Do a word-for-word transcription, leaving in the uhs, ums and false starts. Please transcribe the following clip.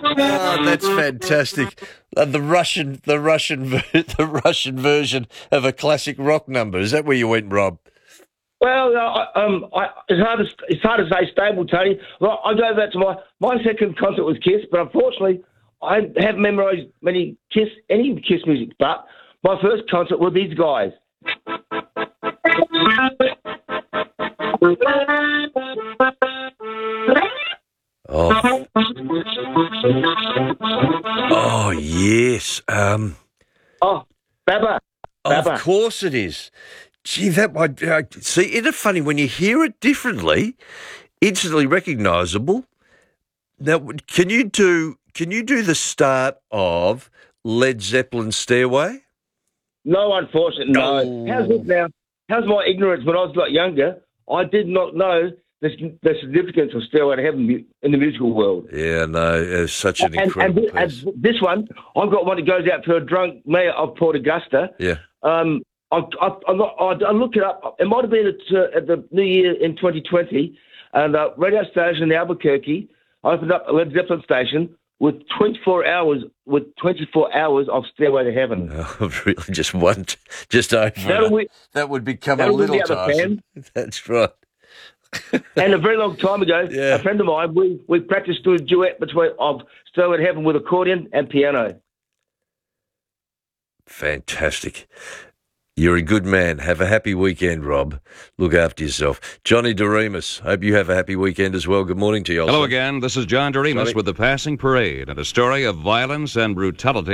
Oh, that's fantastic. Uh, the Russian, the Russian, ver- the Russian version of a classic rock number. Is that where you went, Rob? Well, uh, I- um, I, it's hard to it's hard to say stable, Tony. Well, I go back to my my second concert was Kiss, but unfortunately, I haven't memorised many Kiss any Kiss music. But my first concert were these guys. Oh, oh yes. Um, Oh, Baba, of Baba. course it is. Gee, that might uh, see. Isn't it funny when you hear it differently, instantly recognisable? Now, can you do can you do the start of Led Zeppelin's Stairway? No, unfortunately, no. No. How's this now? How's my ignorance when I was a lot younger? I did not know the, the significance of Stairway to Heaven mu- in the musical world. Yeah, no, it's such an And, and, incredible thi- and piece. this one, I've got one that goes out to a drunk mayor of Port Augusta. Yeah. Um, I, I, I, I, I looked it up. It might have been at, uh, at the New Year in twenty twenty, and a radio station in Albuquerque opened up a Led Zeppelin station with twenty-four hours with twenty-four hours of Stairway to Heaven. Oh, really, just one, just over. That'll win- that would become a that'll win little the other Tyson. That's right. And a very long time ago, Yeah. a friend of mine, we, we practiced doing a duet between of Stairway to Heaven with accordion and piano. Fantastic. You're a good man. Have a happy weekend, Rob. Look after yourself. Johnny DeRemus, hope you have a happy weekend as well. Good morning to you. Hello also. again. This is John Doremus Johnny. with the Passing Parade and a story of violence and brutality.